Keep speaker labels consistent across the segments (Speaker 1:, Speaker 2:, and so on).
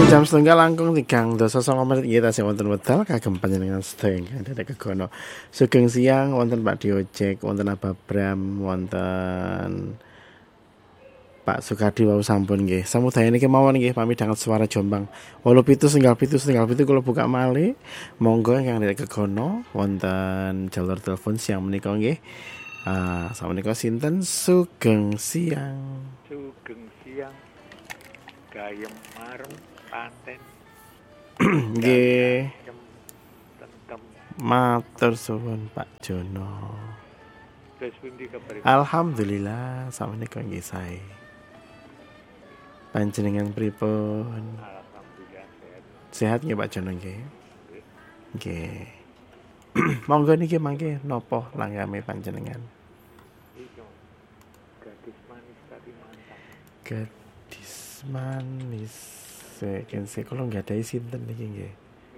Speaker 1: jam setengah langkung 3:09 menit nggih tasih wonten wedal kagem panjenengan sedaya ingkang dhateng kegono. Sugeng siang wonten Pak Diojek, wonten Abah Bram, wonten Pak Sukardi wau sampun nggih. Samudaya niki mawon nggih pamit danget suara Jombang. 87 kula buka malih. Monggo ingkang dhateng kegono wonten jalur telepon siang menika nggih. Assalamualaikum sinten sugeng siang.
Speaker 2: Sugeng siang. Gayem marem panten.
Speaker 1: Nggih.
Speaker 2: Tentem.
Speaker 1: Matur suwun Pak Jono.
Speaker 2: Wis pundi kabar?
Speaker 1: Alhamdulillah sakmenika nggih sae. Panjenengan pripun?
Speaker 2: Alhamdulillah sehat.
Speaker 1: Sehat nggih Pak Jono nggih. Nggih. Monggo niki mangke napa langgame panjenengan?
Speaker 2: Iki gadis manis tapi mantap.
Speaker 1: Gadis manis. Kense kula nggadahi sinten niki nggih.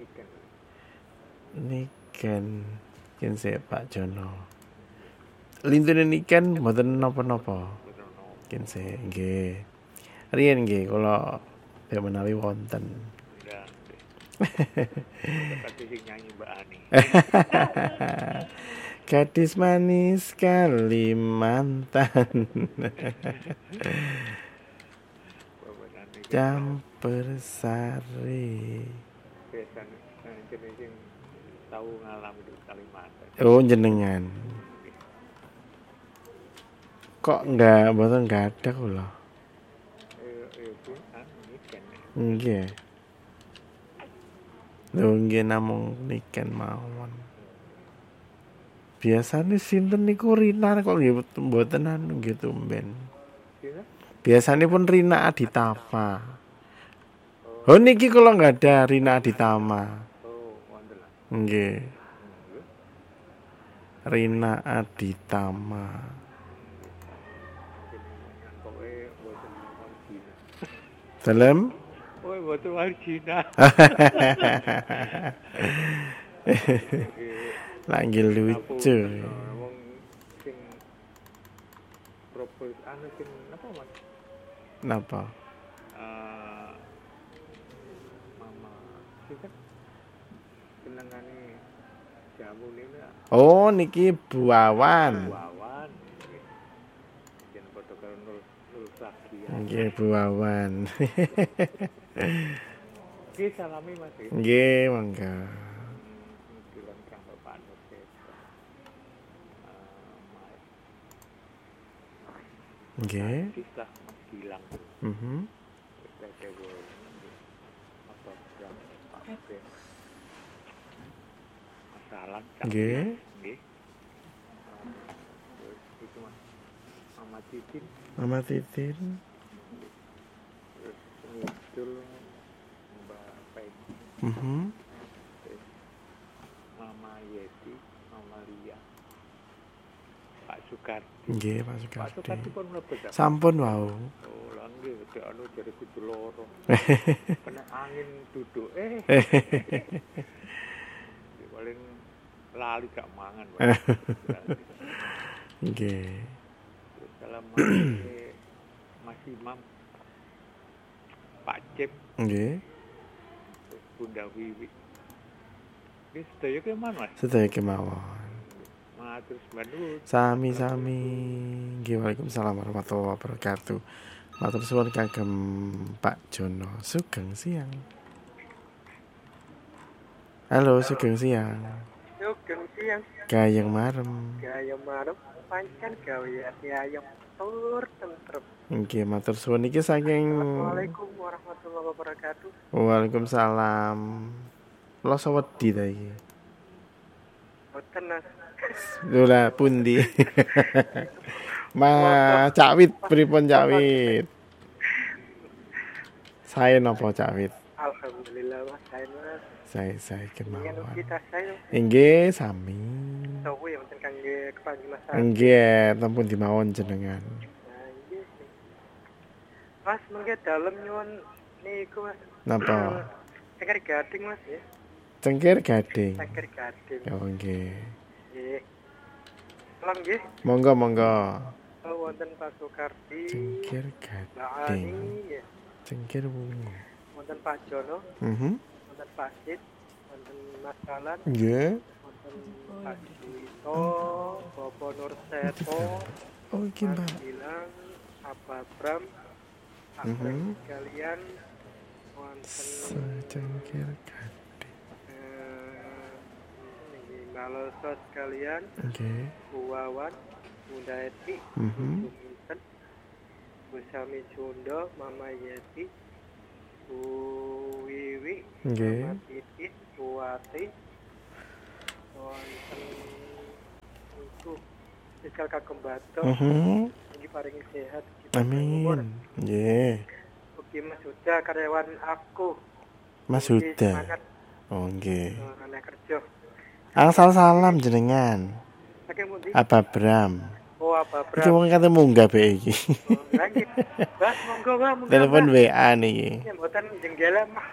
Speaker 1: Niken kense Pak Jono. Lintune niken mboten napa-napa. Kense nggih. Riyen nggih kula menawi wonten.
Speaker 2: Seperti sing nyanyi Mbak Ani.
Speaker 1: Gadis manis Kalimantan. Campur sari.
Speaker 2: Biasane jenenge sing tau ngalami di Kalimantan.
Speaker 1: Oh jenengan. Kok mboten gadah kula. Nggih. Lho nggih namung niken mawon. Biasane sinten niku Rina kok nggih mboten anu nggih tumben. Biasane pun Rina Aditama. Oh niki kula enggak ada Rina Aditama.
Speaker 2: Oh, wonten lah.
Speaker 1: Nggih. Rina Aditama. Salam.
Speaker 2: Oh, mboten Warjina.
Speaker 1: Lagi lucu.
Speaker 2: Wong sing propos anu sing napa Mas?
Speaker 1: Napa?
Speaker 2: Mama sing senengane jamu niku.
Speaker 1: Oh niki Bu Wawan.
Speaker 2: Wawan. Yen padha karo Nur Sakia.
Speaker 1: Nggih Bu Wawan.
Speaker 2: Nggih salami Mas.
Speaker 1: Nggih monggo.
Speaker 2: Kira kang Bapak Nur
Speaker 1: Nggih.
Speaker 2: Bisa Mas Gilang. Masalah.
Speaker 1: Nggih.
Speaker 2: Nggih. Itu Mas. Mama
Speaker 1: Titin.
Speaker 2: Terus ngidul Mbak Peggy. Terus Mama Yeti, Mama Lia. Pak Sukardi.
Speaker 1: Nggih, Pak
Speaker 2: Pak Sukardi pun mlebet.
Speaker 1: Sampun wau.
Speaker 2: Oh, lha nggih gede anu jare kudu loro. Kena angin duduk. Paling lali gak mangan, Pak.
Speaker 1: Nggih.
Speaker 2: Assalamualaikum Mas Imam. Pak Cip.
Speaker 1: Nggih.
Speaker 2: Bunda Wiwi. Wis sedaya ke mana, Mas?
Speaker 1: Sedaya kemawon.
Speaker 2: Matur nuwun.
Speaker 1: Sami-sami. Nggih, Waalaikumsalam warahmatullahi wabarakatuh. Matur suwun kagem Pak Jono. Sugeng siang. Halo, sugeng siang.
Speaker 3: Sugeng siang.
Speaker 1: Gayeng marem.
Speaker 3: Gayem marem pancen gawe ati ayam tur tentrem.
Speaker 1: Nggih, matur suwun iki saking
Speaker 3: Assalamualaikum warahmatullahi wabarakatuh.
Speaker 1: Waalaikumsalam. Loso wedi ta iki.
Speaker 3: Boten Mas.
Speaker 1: Lha pundi? Cak Wit pripun Cak Wit? Sae napa Cak Wit?
Speaker 3: Alhamdulillah Mas, saya Mas.
Speaker 1: Saya kemawon.
Speaker 3: Kita saya.
Speaker 1: Nggih, sami.
Speaker 3: Tahu ya mboten kangge kepanggih Mas.
Speaker 1: Nggih, tampun dimawon jenengan.
Speaker 3: Nah, nggih. Mas, mengke dalem nyuwun niku Mas.
Speaker 1: Napa?
Speaker 3: Cengkir gading Mas ya.
Speaker 1: Cengkir gading.
Speaker 3: Cengkir gading.
Speaker 1: Oh nggih.
Speaker 3: Nggih. Salam nggih.
Speaker 1: Monggo.
Speaker 3: Wonten Pak Sukardi.
Speaker 1: Cengkir gading. Cengkir wungu.
Speaker 3: Wonten wonten Pak Jono, wonten Pak Sid, wonten Mas Kalan,
Speaker 1: Nggih.
Speaker 3: wonten Pak Juwito, Bapak Nur Seto,
Speaker 1: Oh, iki,
Speaker 3: Mas
Speaker 1: Mbak.
Speaker 3: Gilang, Abah Bram, Abrek sekalian, wonten
Speaker 1: Secengkir gadi.
Speaker 3: Maloso sekalian,
Speaker 1: Nggih.
Speaker 3: Bu Wawan, Bunda Eti,
Speaker 1: Mhm.
Speaker 3: Bu Minten, Bu Sami Jundo, Mama Yeti, Bu Wiwi,
Speaker 1: Nggih.
Speaker 3: Mama Titis, Bu Wati, wonten iku Iskal Kagem Bato, iki paringi sehat, iki panjang umur.
Speaker 1: Amin. Nggih.
Speaker 3: Ugi Mas Huda karyawan aku.
Speaker 1: Mas
Speaker 3: Ugi
Speaker 1: Huda.
Speaker 3: semangat
Speaker 1: Oh, nggih.
Speaker 3: anak kerja.
Speaker 1: Angsal salam jenengan.
Speaker 3: Saking pundi?
Speaker 1: Abah Bram.
Speaker 3: Oh, Abah
Speaker 1: Iki
Speaker 3: Bram.
Speaker 1: wong kate munggah bae iki.
Speaker 3: Oh, lagi. Mbak, monggo Mbak, monggo.
Speaker 1: Telepon
Speaker 3: Mbak.
Speaker 1: WA niki.
Speaker 3: Ya mboten jenggele mah.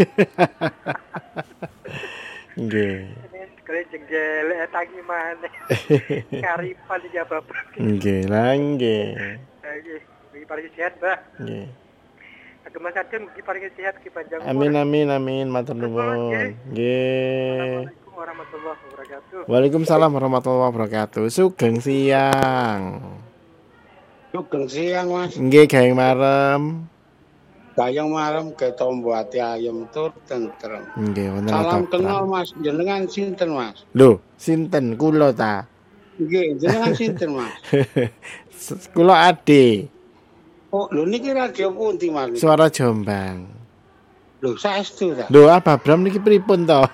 Speaker 1: Nggih.
Speaker 3: Sekali jenggele tangi maneh. Karipan iki Abah Bram.
Speaker 1: Nggih, lah nggih.
Speaker 3: Lagi, bagi paringi sehat, Mbak.
Speaker 1: Nggih.
Speaker 3: Agem Mas Adem bagi paringi sehat, ki panjang umur.
Speaker 1: Amin amin amin, matur nuwun. Nggih.
Speaker 3: Assalamualaikum warahmatullahi wabarakatuh.
Speaker 1: Waalaikumsalam warahmatullahi wabarakatuh. Sugeng siang.
Speaker 4: Sugeng siang Mas,
Speaker 1: Nggih, gawe marem.
Speaker 4: gayeng malam ke tombo ati ayam tur tentrem.
Speaker 1: Nggih, wonten
Speaker 4: Salam
Speaker 1: Abah
Speaker 4: kenal
Speaker 1: Bram.
Speaker 4: Mas, jenengan sinten Mas?
Speaker 1: Lho, sinten kula ta?
Speaker 4: Nggih, jenengan sinten Mas?
Speaker 1: Kula Ade,
Speaker 4: Oh, lho niki radio pundi Mas?
Speaker 1: Suara Jombang.
Speaker 4: Lho saestu ta?
Speaker 1: Lho, Abah Bram niki pripun to?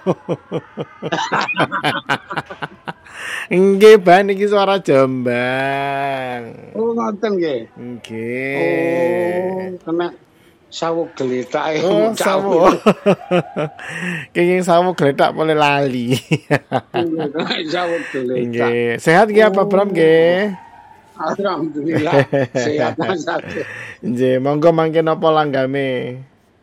Speaker 1: Nggih, Ban niki Suara Jombang.
Speaker 4: Oh, ngoten nggih.
Speaker 1: Nggih.
Speaker 4: Oh, kena sawuk gletake.
Speaker 1: Oh, sawu. Kenging sawu gletak boleh lali.
Speaker 4: Sawuk gletak.
Speaker 1: Nggih. Sehat nggih Abah Bram nggih?
Speaker 4: Alhamdulillah sehat Mas.
Speaker 1: Nggih, monggo mangke napa langgame?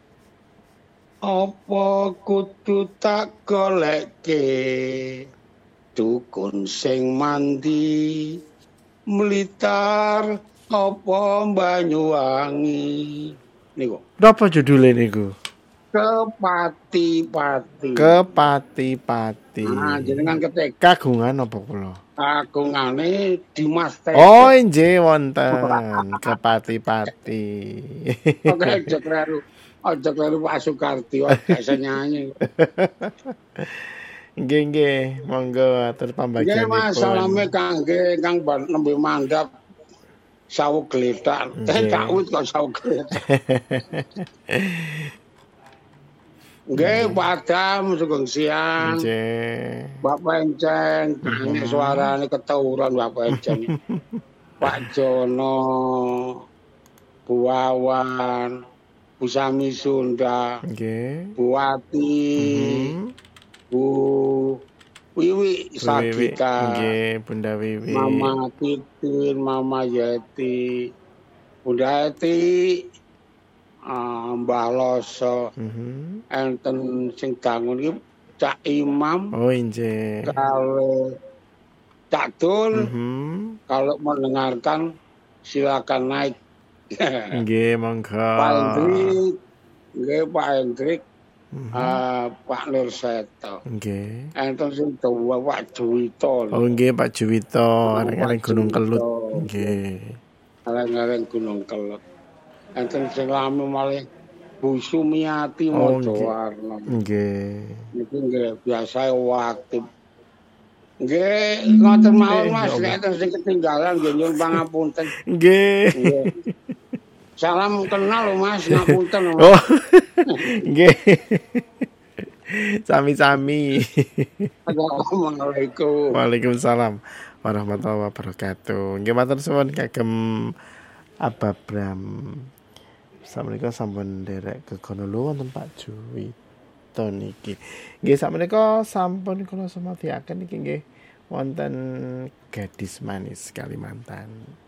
Speaker 4: Apa kudu tak goleke dukun sing mandi Blitar apa Banyuwangi niku
Speaker 1: Napa judule niku?
Speaker 4: Kepati-pati.
Speaker 1: Kepati-pati.
Speaker 4: Nah, jenengan ketek
Speaker 1: Kagungan apa kula?
Speaker 4: kagungane Dimas Teh.
Speaker 1: Oh, nggih wonten Kepati-pati.
Speaker 4: Oke, aja kleru Pak Sukarti biasa nyanyi.
Speaker 1: Nggih, monggo atur
Speaker 4: Nggih
Speaker 1: pambagianipun.
Speaker 4: Mas, salame kangge kang nembe mandhap sawuk gletak.
Speaker 1: Nggih.
Speaker 4: Kawit kok sawuk gletak. Nggih, Pak Adam sugeng siang.
Speaker 1: Nggih.
Speaker 4: Bapak Encen, ini suarane ketawuran Bapak Encen. Pak Jono, Bu Wawan, Bu Sami Sunda,
Speaker 1: Nggih.
Speaker 4: Bu Wati, Bu Wiwi Sagita,
Speaker 1: Nggih, Bunda Wiwi.
Speaker 4: Mama Titin, Mama Yeti, Bunda Eti, Mbah Loso, enten sing dangun iki Cak Imam,
Speaker 1: Oh, nggih.
Speaker 4: kalau Cak Dul, kalau mendengarkan silakan naik.
Speaker 1: Nggih, monggo.
Speaker 4: Pak Hendrik, nggih Pak Hendrik, Pak Nur Seto.
Speaker 1: Nggih.
Speaker 4: Enten sing tuwa Pak Juwito.
Speaker 1: Oh, nggih Pak Juwito, areng-areng
Speaker 4: Pak
Speaker 1: Gunung Kelut.
Speaker 4: Juwito.
Speaker 1: Nggih.
Speaker 4: Areng-areng Gunung Kelut. Enten sing lami malih Bu Sumiati
Speaker 1: Oh,
Speaker 4: Mojowarno.
Speaker 1: Nggih.
Speaker 4: Niki nggih biasa aktif. Nggih, ngoten mawon Mas, nek enten sing ketinggalan nggih nyuwun pangapunten.
Speaker 1: Nggih.
Speaker 4: Nggih. Salam kenal lho Mas, ngapunten lho.
Speaker 1: Oh. Nggih. Sami-sami.
Speaker 4: Assalamualaikum.
Speaker 1: Waalaikumsalam warahmatullahi wabarakatuh. Nggih matur suwun kagem Abah Bram. Sakmenika sampun nderek gegono wonten Pak Juwito niki. Nggih sakmenika sampun kula sematiaken niki nggih wonten Gadis Manis Kalimantan.